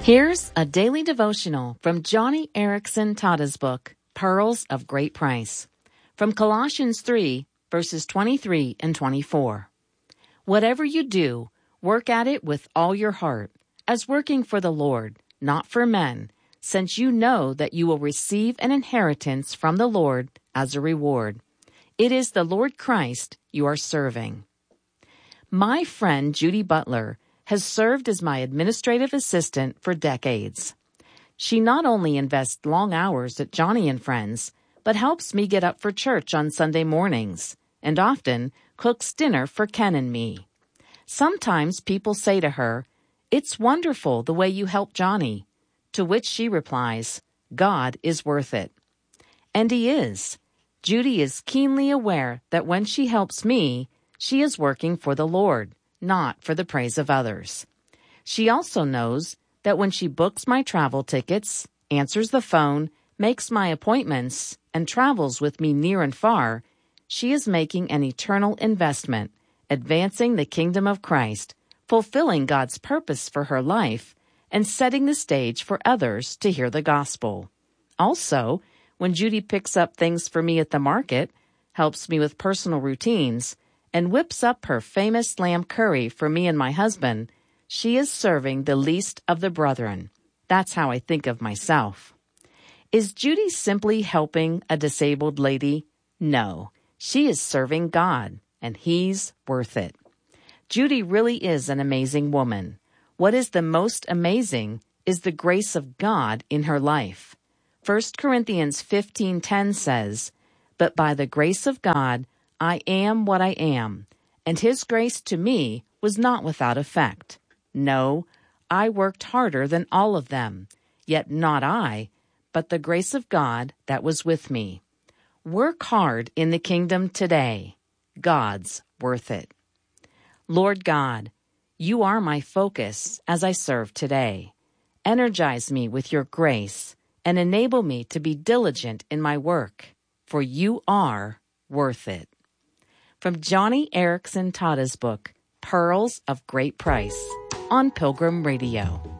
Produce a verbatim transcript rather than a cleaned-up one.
Here's a daily devotional from Joni Eareckson Tada's book, Pearls of Great Price, from Colossians three, verses twenty-three and twenty-four. Whatever you do, work at it with all your heart, as working for the Lord, not for men, since you know that you will receive an inheritance from the Lord as a reward. It is the Lord Christ you are serving. My friend Judy Butler has served as my administrative assistant for decades. She not only invests long hours at Joni and Friends, but helps me get up for church on Sunday mornings, and often cooks dinner for Ken and me. Sometimes people say to her, "It's wonderful the way you help Joni," to which she replies, "God is worth it." And he is. Judy is keenly aware that when she helps me, she is working for the Lord, not for the praise of others. She also knows that when she books my travel tickets, answers the phone, makes my appointments, and travels with me near and far, she is making an eternal investment, advancing the kingdom of Christ, fulfilling God's purpose for her life, and setting the stage for others to hear the gospel. Also, when Judy picks up things for me at the market, helps me with personal routines, and whips up her famous lamb curry for me and my husband, she is serving the least of the brethren. That's how I think of myself. Is Judy simply helping a disabled lady? No, she is serving God, and He's worth it. Judy really is an amazing woman. What is the most amazing is the grace of God in her life. First Corinthians fifteen ten says, "But by the grace of God, I am what I am, and His grace to me was not without effect. No, I worked harder than all of them, yet not I, but the grace of God that was with me." Work hard in the kingdom today. God's worth it. Lord God, you are my focus as I serve today. Energize me with your grace and enable me to be diligent in my work, for you are worth it. From Joni Eareckson Tada's book, Pearls of Great Price, on Pilgrim Radio.